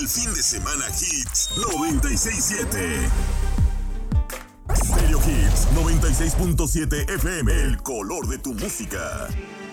fin de semana Hits 96.7. Stereo Hits 96.7 FM, el color de tu música.